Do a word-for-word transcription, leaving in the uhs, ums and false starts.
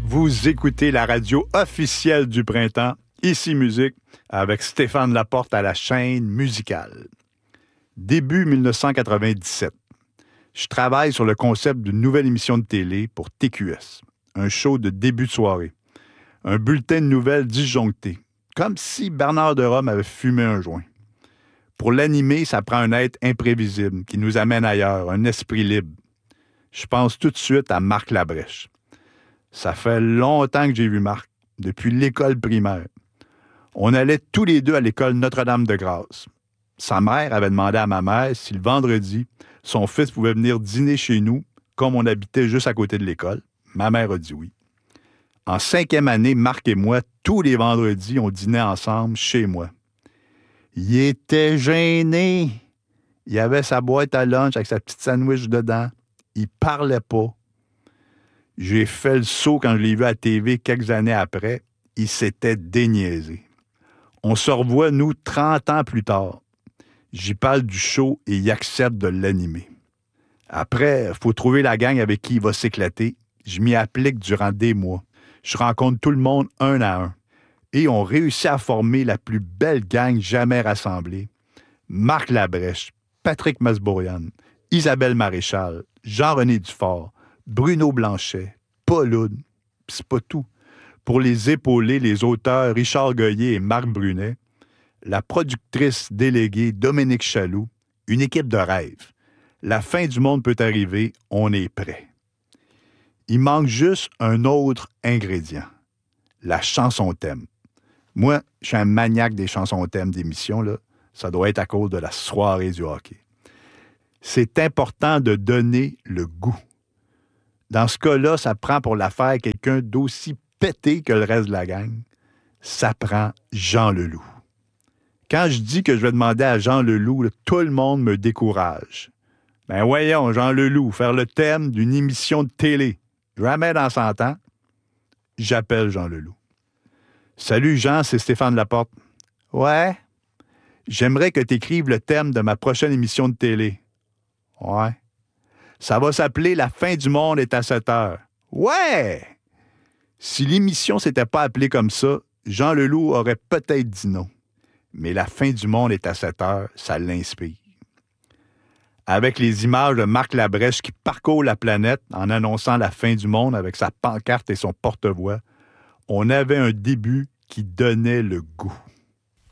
Vous écoutez la radio officielle du printemps, Ici Musique, avec Stéphane Laporte à la chaîne musicale. Début dix-neuf cent quatre-vingt-dix-sept. Je travaille sur le concept d'une nouvelle émission de télé pour T Q S. Un show de début de soirée. Un bulletin de nouvelles disjoncté. Comme si Bernard de Rome avait fumé un joint. Pour l'animer, ça prend un être imprévisible qui nous amène ailleurs, un esprit libre. Je pense tout de suite à Marc Labrèche. Ça fait longtemps que j'ai vu Marc, depuis l'école primaire. On allait tous les deux à l'école Notre-Dame-de-Grâce. Sa mère avait demandé à ma mère si le vendredi, son fils pouvait venir dîner chez nous, comme on habitait juste à côté de l'école. Ma mère a dit oui. En cinquième année, Marc et moi, tous les vendredis, on dînait ensemble chez moi. Il était gêné. Il avait sa boîte à lunch avec sa petite sandwich dedans. Il parlait pas. J'ai fait le saut quand je l'ai vu à la T V quelques années après. Il s'était déniaisé. On se revoit, nous, trente ans plus tard. J'y parle du show et il accepte de l'animer. Après, il faut trouver la gang avec qui il va s'éclater. Je m'y applique durant des mois. Je rencontre tout le monde un à un. Et on réussit à former la plus belle gang jamais rassemblée. Marc Labrèche, Patrick Masbourian, Isabelle Maréchal, Jean-René Dufort, Bruno Blanchet, Paul Oud. C'est pas tout. Pour les épauler, les auteurs Richard Goyer et Marc Brunet, la productrice déléguée Dominique Chaloux, une équipe de rêve. La fin du monde peut arriver, on est prêt. Il manque juste un autre ingrédient, la chanson thème. Moi, je suis un maniaque des chansons thème d'émission, là. Ça doit être à cause de la soirée du hockey. C'est important de donner le goût. Dans ce cas-là, ça prend pour l'affaire quelqu'un d'aussi pété que le reste de la gang. Ça prend Jean Leloup. Quand je dis que je vais demander à Jean Leloup, là, tout le monde me décourage. Ben voyons, Jean Leloup, faire le thème d'une émission de télé. Jamais dans cent ans, j'appelle Jean Leloup. Salut Jean, c'est Stéphane Laporte. Ouais? J'aimerais que tu écrives le thème de ma prochaine émission de télé. Ouais. Ça va s'appeler « La fin du monde est à sept heures ». Ouais! Si l'émission s'était pas appelée comme ça, Jean Leloup aurait peut-être dit non. Mais « La fin du monde est à sept heures », ça l'inspire. Avec les images de Marc Labrèche qui parcourt la planète en annonçant la fin du monde avec sa pancarte et son porte-voix, on avait un début qui donnait le goût.